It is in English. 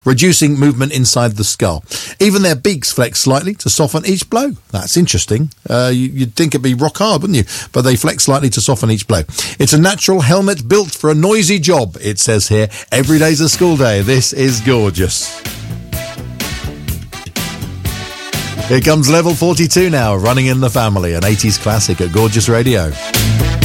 reducing movement inside the skull. Even their beaks flex slightly to soften each blow. That's interesting. You'd think it'd be rock hard, wouldn't you? But they flex slightly to soften each blow. It's a natural helmet built for a noisy job, it says here. Every day's a school day. This is gorgeous. Here comes Level 42 now, Running in the Family, an 80s classic at Gorgeous Radio.